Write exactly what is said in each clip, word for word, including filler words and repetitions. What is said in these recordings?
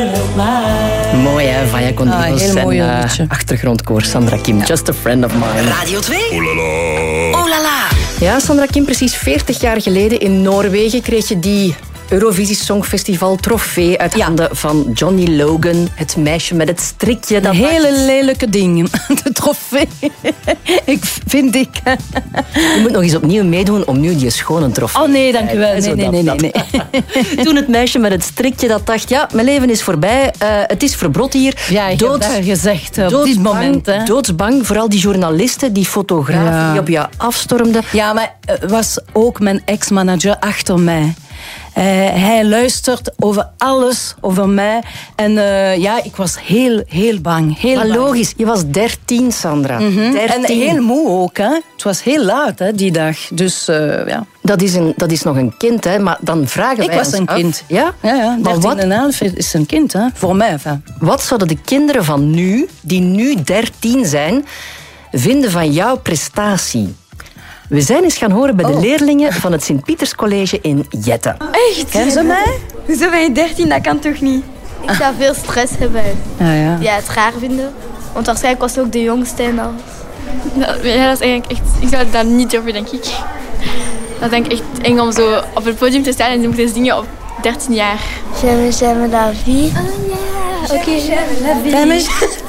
Mooi hè, Vaya con Ah, Dios heel en mooi uh, liedje. achtergrondkoor Sandra Kim, ja. Just a friend of mine. Radio twee. Oh la la. Oh la la. Ja, Sandra Kim, precies veertig jaar geleden in Noorwegen kreeg je die Eurovisie Songfestival trofee uit Ja. handen van Johnny Logan. Het meisje met het strikje. Dat Een hele maakt- lelijke ding. De trofee. Ik vind ik. Je moet nog eens opnieuw meedoen om nu die schone trofee. Oh nee, dank u wel. En zo Nee, nee, dat, nee, nee, dat. nee. Toen het meisje met het strikje dat dacht, ja, mijn leven is voorbij. Uh, het is verbrod hier. Ja, ik Doods- heb dat gezegd op dit doodsbang, moment. Hè. Doodsbang, vooral die journalisten, die fotografen Ja. die op je afstormden. Ja, maar er was ook mijn ex-manager achter mij. Uh, hij luistert over alles, over mij. En uh, ja, ik was heel, heel bang. Heel Maar bang. logisch, je was dertien, Sandra. Mhm. dertien. En heel moe ook. Hè. Het was heel laat hè, die dag. Dus uh, ja. Dat is, een, dat is nog een kind, hè? Maar dan vragen Ik wij was ons een af, kind. Ja? Ja, ja. Maar dertien wat, en een half is een kind, hè. Voor mij. Enfin. wat zouden de kinderen van nu, die nu dertien zijn, vinden van jouw prestatie? We zijn eens gaan horen bij de Oh. leerlingen van het Sint-Pieterscollege in Jetten. Echt? Kennen ze mij? Hoezo ben je dertien? Dat kan toch niet? Ik zou veel stress hebben. Ja, ja. Ja, het raar vinden. Want waarschijnlijk was ze ook de jongste en alles. Ja, dat is eigenlijk echt... Ik zou dat niet durven, denk ik. Dat denk ik echt eng om zo op het podium te staan en te moeten zingen op dertien jaar. J'aime, j'aime la vie. Oh ja, oké. Jamais.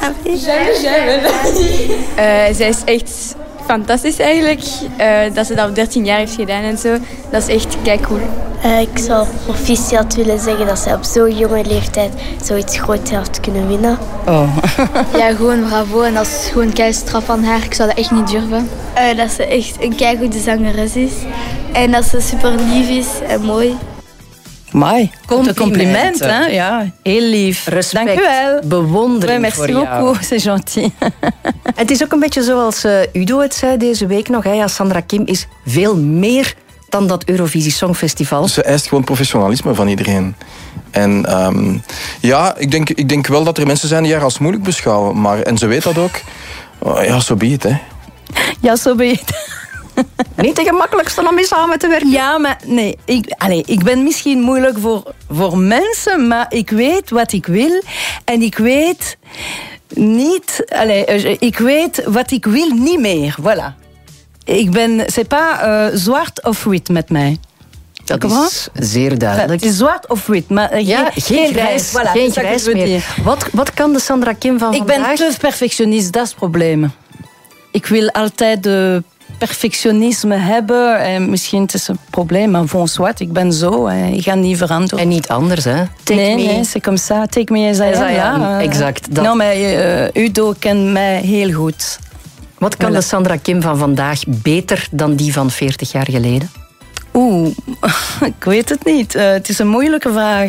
Uh, zij is echt fantastisch eigenlijk. Uh, dat ze dat op dertien jaar heeft gedaan en zo. Dat is echt keicool. Uh, ik zou proficiat willen zeggen dat zij op zo'n jonge leeftijd zoiets groots had kunnen winnen. Oh. Ja, gewoon bravo. En dat is gewoon kei straf van haar. Ik zou dat echt niet durven. Uh, dat ze echt een keigoede zangeres is. En dat ze super lief is en mooi. Mooi. Een compliment, Complimenten. hè? Ja, heel lief. Respect, Dank u wel. bewondering Ouais, merci voor jou. beaucoup, c'est gentil. Het is ook een beetje zoals uh, Udo het zei deze week nog. Hè. Ja, Sandra Kim is veel meer dan dat Eurovisie Songfestival. Ze eist gewoon professionalisme van iedereen. En um, ja, ik denk, ik denk wel dat er mensen zijn die haar als moeilijk beschouwen. Maar, en ze weet dat ook. Oh, ja, zo be het, hè. Ja, zo ben je het. Niet de gemakkelijkste om mee samen te werken. Ja, maar nee. Ik, allez, ik ben misschien moeilijk voor, voor mensen, maar ik weet wat ik wil. En ik weet niet... Allez, ik weet wat ik wil niet meer. Voilà. Ik ben... C'est pas uh, zwart of wit met mij. Dat is zeer duidelijk. Het is zwart of wit, maar uh, Ja, geen, geen grijs, Voilà, geen dat grijs ik wil meer. dire. Wat, wat kan de Sandra Kim van Ik vandaag? ben te perfectionist, dat is het probleem. Ik wil altijd de perfectionisme hebben. En misschien het is een probleem, maar bon, soit, ik ben zo. En ik ga niet veranderen. En niet anders, hè? Take nee, me. nee, c'est comme ça. Take me as I As am. I am, ja. exact, dat. Nou, maar uh, Udo kent mij heel goed. Wat kan Voilà. de Sandra Kim van vandaag beter dan die van veertig jaar geleden? Oeh, ik weet het niet. Uh, het is een moeilijke vraag.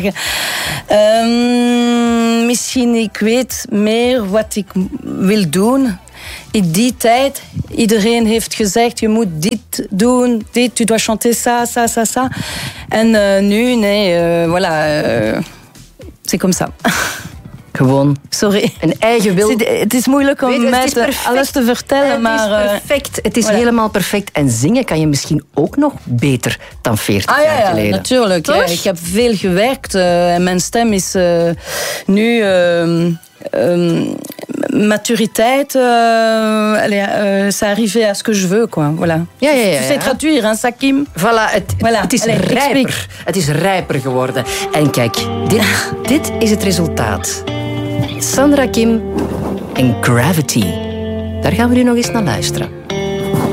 Um, misschien ik weet meer wat ik wil doen. In die tijd, iedereen heeft gezegd, je moet dit doen, dit, tu dois chanter ça, ça, ça, ça. En uh, nu, nee, uh, voilà, uh, c'est comme ça. Gewoon Sorry. een eigen wil. Het, het is moeilijk om Weet je, het mij is te- perfect. alles te vertellen, Het maar... is uh, perfect. Het is voilà. helemaal perfect. En zingen kan je misschien ook nog beter dan veertig Ah ja, jaar ja geleden. natuurlijk. Ja, Toch? ik heb veel gewerkt uh, en mijn stem is uh, nu... Uh, um, maturiteit, uh, allez, uh, c'est arrivé à ce que je veux, quoi. Voilà. Ja, ja, ja, Tu sais ja. traduire, hein, Sakim? Voilà, het, Voilà. het is Allez, rijper. explique. Het is rijper geworden. En kijk, dit, dit is het resultaat. Sandra Kim en Gravity. Daar gaan we nu nog eens naar luisteren.